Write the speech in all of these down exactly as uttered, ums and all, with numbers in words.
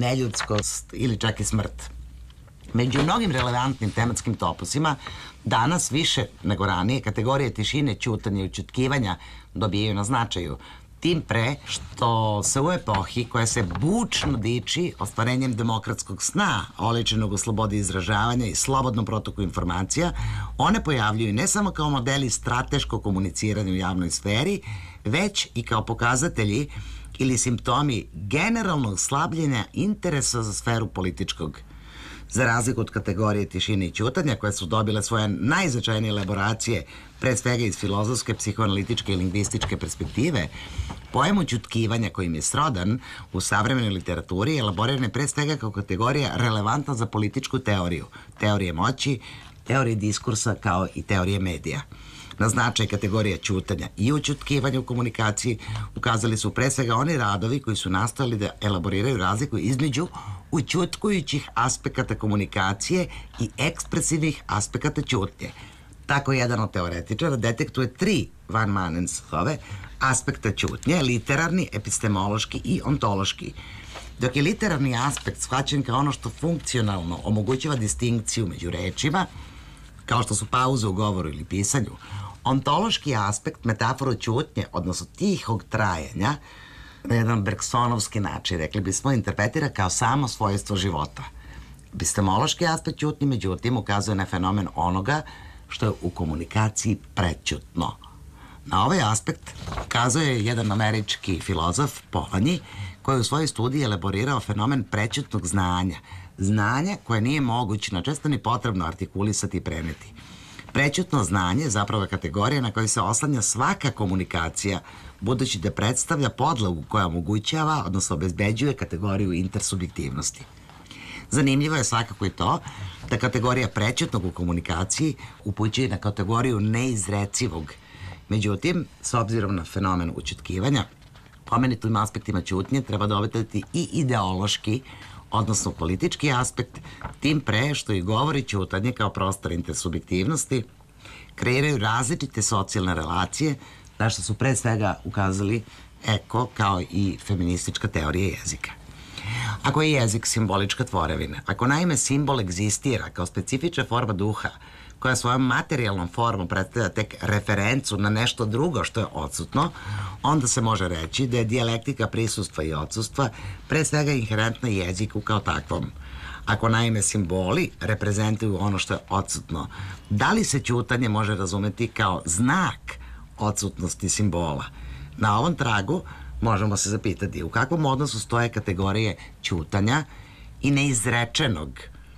neljudskost ili čak i smrt. Među mnogim relevantnim tematskim topusima danas više nego ranije kategorije tišine, ćutanja i ućutkivanja dobijaju na značaju. Tim pre što se u epohi koja se bučno diči ostvarenjem demokratskog sna, oličenog u slobodi izražavanja i slobodnom protoku informacija, one pojavljuju ne samo kao modeli strateškog komuniciranja u javnoj sferi, već i kao pokazatelji ili simptomi generalnog slabljenja interesa za sferu političkog. Za razliku od kategorije tišine i ćutanja, koje su dobile svoje najznačajnije elaboracije, pre svega iz filozofske, psihoanalitičke i lingvističke perspektive, pojam ućutkivanja kojim je srodan u savremenoj literaturi elaboriran je pre svega kao kategorija relevantna za političku teoriju, teorije moći, teorije diskursa kao i teorije medija. Na značaj kategorija ćutanja i ućutkivanja u komunikaciji ukazali su pre svega oni radovi koji su nastojali da elaboriraju razliku između ućutkujućih aspekata komunikacije i ekspresivnih aspekata ćutnje. Tako jedan od teoretičara detektuje tri Van Manensove aspekta ćutnje, literarni, epistemološki i ontološki. Dok je literarni aspekt shvaćen kao ono što funkcionalno omogućava distinkciju među rečima, kao što su pauze u govoru ili pisanju, ontološki aspekt metaforu ćutnje, odnosno tihog trajanja, na jedan bergsonovski način, rekli bismo, interpretira kao samo svojstvo života. Epistemološki aspekt ćutnje, međutim, ukazuje na fenomen onoga što je u komunikaciji prećutno. Na ovaj aspekt ukazuje jedan američki filozof Polanyi, koji je u svojoj studiji elaborirao fenomen prećutnog znanja. Znanja koje nije moguće, često ni potrebno artikulisati i preneti. Prećutno znanje je zapravo kategorija na kojoj se oslanja svaka komunikacija, budući da predstavlja podlogu koja omogućava, odnosno obezbeđuje kategoriju intersubjektivnosti. Zanimljivo je svakako i to da kategorija prećutnog u komunikaciji upućuje na kategoriju neizrecivog. Međutim, s obzirom na fenomen ućutkivanja, pomenitim aspektima ćutnje treba dodati i ideološki, odnosno politički aspekt, tim pre što i govor i ćutanje kao prostor intersubjektivnosti kreiraju različite socijalne relacije, na što su pre svega ukazali Eko kao i feministička teorija jezika. Ako je jezik simbolička tvorevina, ako naime simbol egzistira kao specifična forma duha, koja svojom materijalnom formom predstavlja tek referencu na nešto drugo što je odsutno, onda se može reći da je dijalektika prisustva i odsustva pre svega inherentna jeziku kao takvom. Ako naime simboli reprezentuju ono što je odsutno, da li se ćutanje može razumeti kao znak odsutnosti simbola? Na ovom tragu možemo se zapitati u kakvom odnosu stoje kategorije ćutanja i neizrečenog.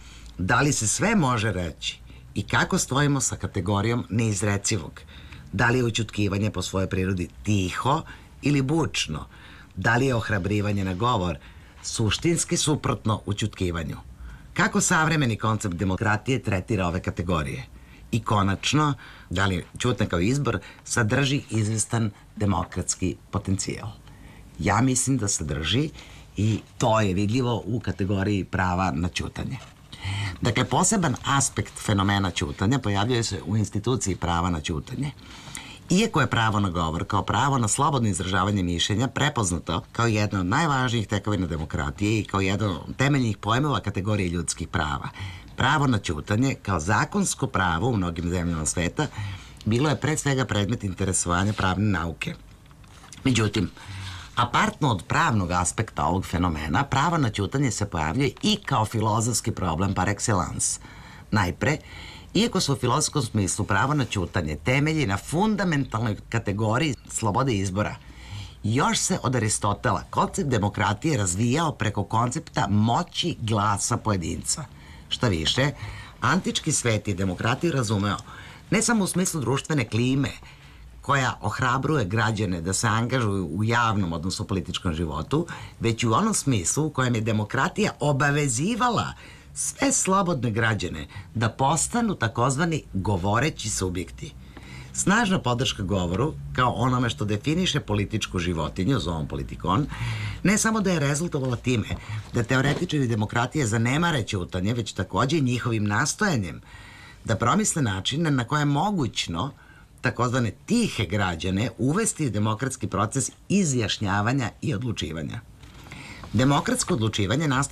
Da li se sve može reći? I kako stojimo sa kategorijom neizrecivog? Da li je ućutkivanje po svojoj prirodi tiho ili bučno? Da li je ohrabrivanje na govor suštinski suprotno ućutkivanju? Kako savremeni koncept demokratije tretira ove kategorije? I konačno, da li ćutnja kao izbor sadrži izvestan demokratski potencijal? Ja mislim da sadrži i to je vidljivo u kategoriji prava na ćutanje. Dakle, poseban aspekt fenomena ćutanja pojavljuje se u instituciji prava na ćutanje. Iako je pravo na govor kao pravo na slobodno izražavanje mišljenja prepoznato kao jedna od najvažnijih tekovina demokratije i kao jedan od temeljnih pojmova kategorije ljudskih prava, pravo na ćutanje kao zakonsko pravo u mnogim zemljama sveta bilo je pre svega predmet interesovanja pravne nauke. Međutim, apartno od pravnog aspekta ovog fenomena, pravo na ćutanje se pojavljuje i kao filozofski problem par excellence. Najpre, iako se u filozofskom smislu pravo na ćutanje temelji na fundamentalnoj kategoriji slobode izbora, još se od Aristotela koncept demokratije razvijao preko koncepta moći glasa pojedinca. Šta više, antički svet je demokratiju razumeo ne samo u smislu društvene klime, koja ohrabruje građane da se angažuju u javnom, odnosno političkom životu, već i u onom smislu u kojem je demokratija obavezivala sve slobodne građane da postanu takozvani govoreći subjekti. Snažna podrška govoru, kao onome što definiše političku životinju, zovom politikon, ne samo da je rezultovala time da teoretičari demokratije zanemare ćutanje, već takođe i njihovim nastojanjem da promisle načine na koje je mogućno takozvane tihe građane uvesti demokratski proces izjašnjavanja i odlučivanja. Demokratsko odlučivanje nastaje